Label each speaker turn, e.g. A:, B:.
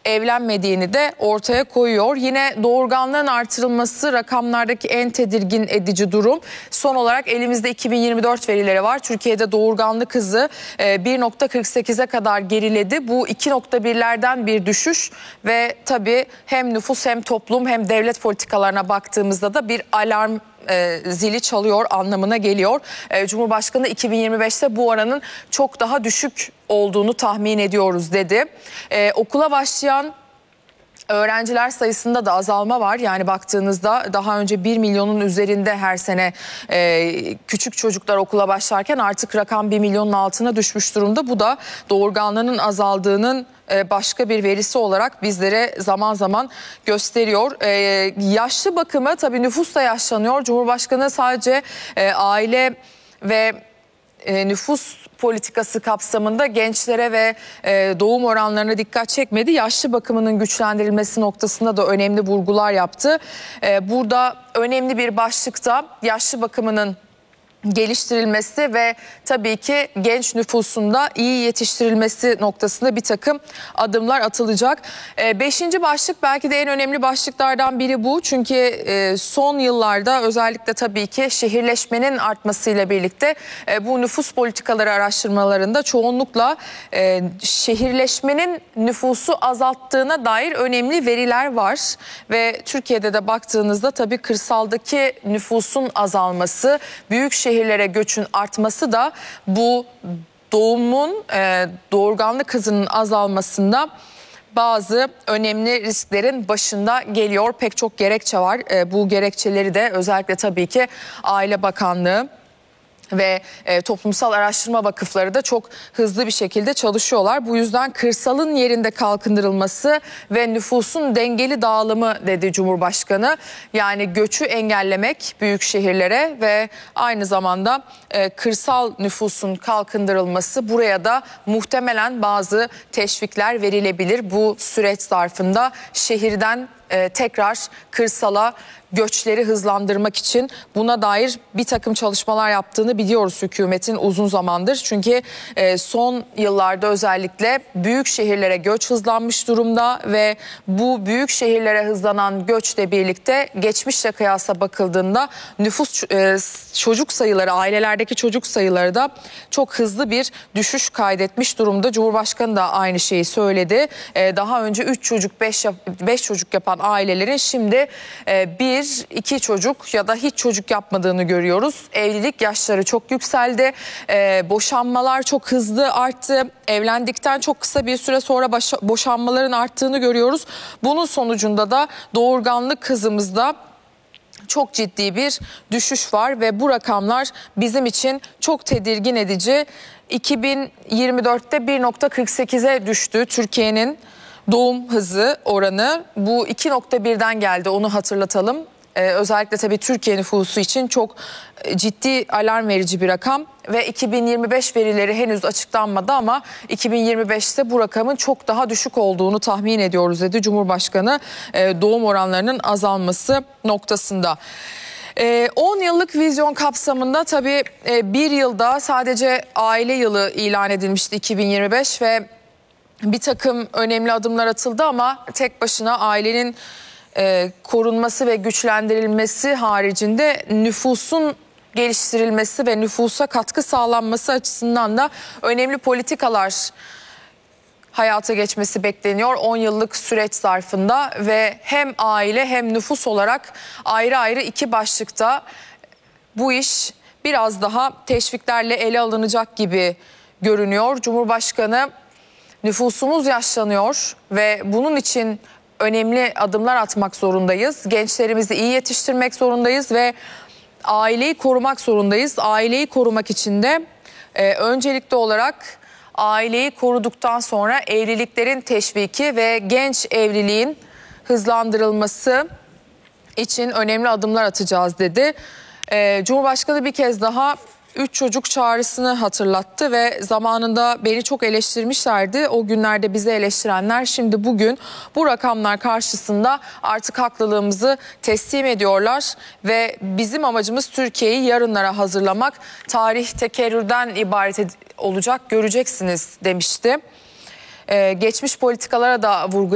A: evlenmediğini de ortaya koyuyor. Yine doğurganlığın artırılması rakamlardaki en tedirgin edici durum. Son olarak elimizde 2024 verileri var. Türkiye'de doğurganlık hızı 1.48'e kadar geriledi. Bu 2.1'lerden bir düşüş ve tabii hem nüfus hem toplum hem devlet politikalarına baktığımızda da bir alarm zili çalıyor anlamına geliyor. Cumhurbaşkanı 2025'te bu oranın çok daha düşük olduğunu tahmin ediyoruz dedi. Okula başlayan öğrenciler sayısında da azalma var. Yani baktığınızda daha önce 1 milyonun üzerinde her sene küçük çocuklar okula başlarken artık rakam 1 milyonun altına düşmüş durumda. Bu da doğurganlığının azaldığının başka bir verisi olarak bizlere zaman zaman gösteriyor. Yaşlı bakımı, tabii nüfus da yaşlanıyor. Cumhurbaşkanı sadece aile ve nüfus politikası kapsamında gençlere ve doğum oranlarına dikkat çekmedi. Yaşlı bakımının güçlendirilmesi noktasında da önemli vurgular yaptı. Burada önemli bir başlıkta yaşlı bakımının geliştirilmesi ve tabii ki genç nüfusunda iyi yetiştirilmesi noktasında bir takım adımlar atılacak. Beşinci başlık belki de en önemli başlıklardan biri bu. Çünkü son yıllarda özellikle tabii ki şehirleşmenin artmasıyla birlikte bu nüfus politikaları araştırmalarında çoğunlukla şehirleşmenin nüfusu azalttığına dair önemli veriler var. Ve Türkiye'de de baktığınızda tabii kırsaldaki nüfusun azalması, büyük şehirlere göçün artması da bu doğurganlık hızının azalmasında bazı önemli risklerin başında geliyor. Pek çok gerekçe var. Bu gerekçeleri de özellikle tabii ki Aile Bakanlığı ve toplumsal araştırma vakıfları da çok hızlı bir şekilde çalışıyorlar. Bu yüzden kırsalın yerinde kalkındırılması ve nüfusun dengeli dağılımı dedi Cumhurbaşkanı. Yani göçü engellemek büyük şehirlere ve aynı zamanda kırsal nüfusun kalkındırılması, buraya da muhtemelen bazı teşvikler verilebilir. Bu süreç zarfında şehirden tekrar kırsala göçleri hızlandırmak için buna dair bir takım çalışmalar yaptığını biliyoruz hükümetin uzun zamandır. Çünkü son yıllarda özellikle büyük şehirlere göç hızlanmış durumda ve bu büyük şehirlere hızlanan göçle birlikte geçmişle kıyasla bakıldığında nüfus çocuk sayıları, ailelerdeki çocuk sayıları da çok hızlı bir düşüş kaydetmiş durumda. Cumhurbaşkanı da aynı şeyi söyledi. Daha önce 3 çocuk 5 çocuk yapan ailelerin şimdi 1-2 çocuk ya da hiç çocuk yapmadığını görüyoruz. Evlilik yaşları çok yükseldi. Boşanmalar çok hızlı arttı. Evlendikten çok kısa bir süre sonra boşanmaların arttığını görüyoruz. Bunun sonucunda da doğurganlık hızımızda çok ciddi bir düşüş var ve bu rakamlar bizim için çok tedirgin edici. 2024'te 1.48'e düştü Türkiye'nin doğum hızı oranı. Bu 2.1'den geldi, onu hatırlatalım. Özellikle tabii Türkiye nüfusu için çok ciddi alarm verici bir rakam ve 2025 verileri henüz açıklanmadı ama 2025'te bu rakamın çok daha düşük olduğunu tahmin ediyoruz dedi Cumhurbaşkanı doğum oranlarının azalması noktasında. 10 yıllık vizyon kapsamında tabii bir yılda sadece aile yılı ilan edilmişti 2025 ve bir takım önemli adımlar atıldı ama tek başına ailenin korunması ve güçlendirilmesi haricinde nüfusun geliştirilmesi ve nüfusa katkı sağlanması açısından da önemli politikalar hayata geçmesi bekleniyor 10 yıllık süreç zarfında ve hem aile hem nüfus olarak ayrı ayrı iki başlıkta bu iş biraz daha teşviklerle ele alınacak gibi görünüyor. Cumhurbaşkanı nüfusumuz yaşlanıyor ve bunun için önemli adımlar atmak zorundayız. Gençlerimizi iyi yetiştirmek zorundayız ve aileyi korumak zorundayız. Aileyi korumak için de öncelikli olarak aileyi koruduktan sonra evliliklerin teşviki ve genç evliliğin hızlandırılması için önemli adımlar atacağız dedi. Cumhurbaşkanı bir kez daha 3 çocuk çağrısını hatırlattı ve zamanında beni çok eleştirmişlerdi. O günlerde bizi eleştirenler şimdi bugün bu rakamlar karşısında artık haklılığımızı teslim ediyorlar ve bizim amacımız Türkiye'yi yarınlara hazırlamak. Tarih tekerrürden ibaret olacak, göreceksiniz demişti. Geçmiş politikalara da vurgu